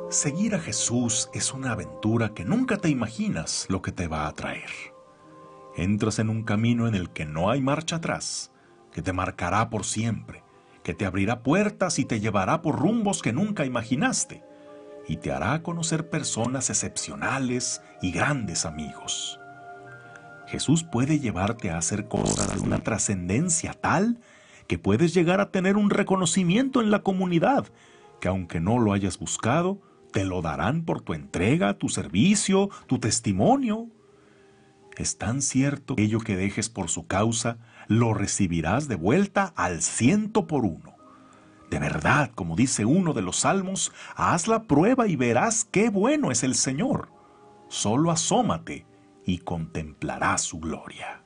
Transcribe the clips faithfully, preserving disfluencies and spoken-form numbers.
Seguir a Jesús es una aventura que nunca te imaginas lo que te va a traer. Entras en un camino en el que no hay marcha atrás, que te marcará por siempre, que te abrirá puertas y te llevará por rumbos que nunca imaginaste, y te hará conocer personas excepcionales y grandes amigos. Jesús puede llevarte a hacer cosas de una trascendencia tal que puedes llegar a tener un reconocimiento en la comunidad, que aunque no lo hayas buscado, te lo darán por tu entrega, tu servicio, tu testimonio. Es tan cierto que aquello que dejes por su causa, lo recibirás de vuelta al ciento por uno. De verdad, como dice uno de los salmos, haz la prueba y verás qué bueno es el Señor. Solo asómate y contemplarás su gloria.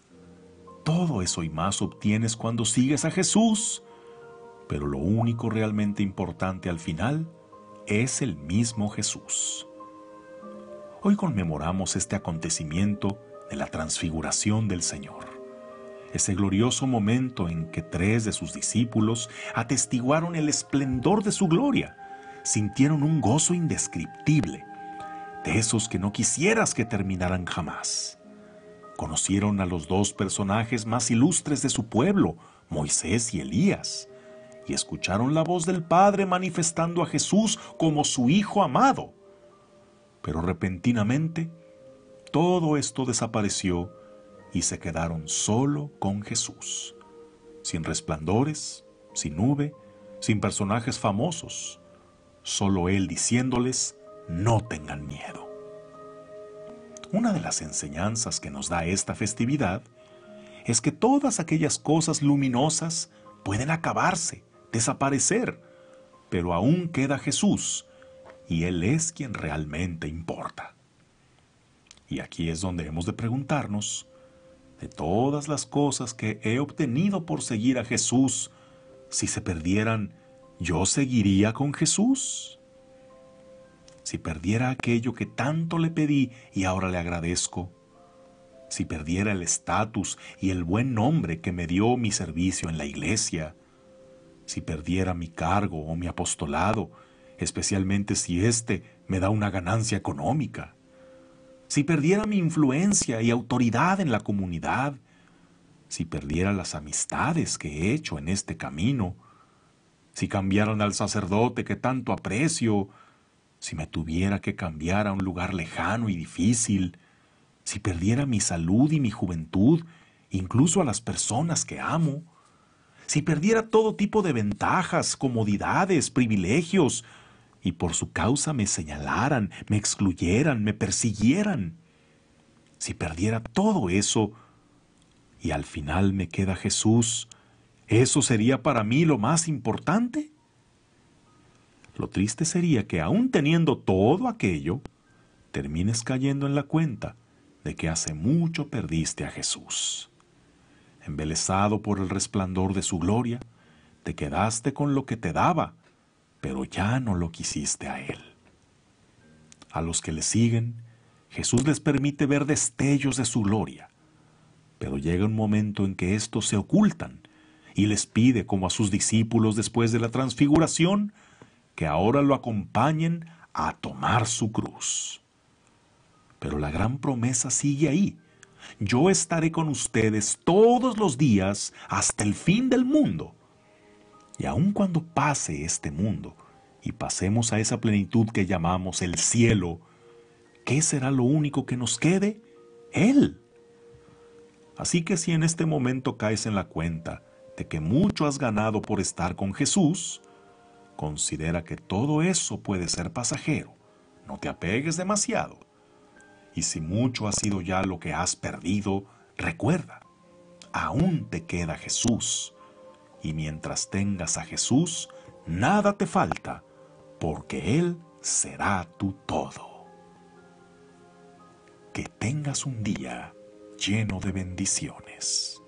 Todo eso y más obtienes cuando sigues a Jesús, pero lo único realmente importante al final es el mismo Jesús. Hoy conmemoramos este acontecimiento de la transfiguración del Señor, ese glorioso momento en que tres de sus discípulos atestiguaron el esplendor de su gloria, sintieron un gozo indescriptible, de esos que no quisieras que terminaran jamás. Conocieron a los dos personajes más ilustres de su pueblo, Moisés y Elías, y escucharon la voz del Padre manifestando a Jesús como su Hijo amado. Pero repentinamente, todo esto desapareció y se quedaron solo con Jesús, sin resplandores, sin nube, sin personajes famosos, solo Él diciéndoles, no tengan miedo. Una de las enseñanzas que nos da esta festividad es que todas aquellas cosas luminosas pueden acabarse, desaparecer, pero aún queda Jesús, y Él es quien realmente importa. Y aquí es donde hemos de preguntarnos, de todas las cosas que he obtenido por seguir a Jesús, si se perdieran, ¿yo seguiría con Jesús? Si perdiera aquello que tanto le pedí y ahora le agradezco, si perdiera el estatus y el buen nombre que me dio mi servicio en la iglesia, si perdiera mi cargo o mi apostolado, especialmente si éste me da una ganancia económica, si perdiera mi influencia y autoridad en la comunidad, si perdiera las amistades que he hecho en este camino, si cambiaran al sacerdote que tanto aprecio, si me tuviera que cambiar a un lugar lejano y difícil, si perdiera mi salud y mi juventud, incluso a las personas que amo, si perdiera todo tipo de ventajas, comodidades, privilegios, y por su causa me señalaran, me excluyeran, me persiguieran, si perdiera todo eso y al final me queda Jesús, ¿eso sería para mí lo más importante? Lo triste sería que aún teniendo todo aquello, termines cayendo en la cuenta de que hace mucho perdiste a Jesús. Embelesado por el resplandor de su gloria, te quedaste con lo que te daba, pero ya no lo quisiste a Él. A los que le siguen, Jesús les permite ver destellos de su gloria, pero llega un momento en que estos se ocultan y les pide, como a sus discípulos después de la transfiguración, que ahora lo acompañen a tomar su cruz. Pero la gran promesa sigue ahí. Yo estaré con ustedes todos los días hasta el fin del mundo. Y aun cuando pase este mundo y pasemos a esa plenitud que llamamos el cielo, ¿qué será lo único que nos quede? Él. Así que si en este momento caes en la cuenta de que mucho has ganado por estar con Jesús, considera que todo eso puede ser pasajero. No te apegues demasiado. Y si mucho ha sido ya lo que has perdido, recuerda, aún te queda Jesús. Y mientras tengas a Jesús, nada te falta, porque Él será tu todo. Que tengas un día lleno de bendiciones.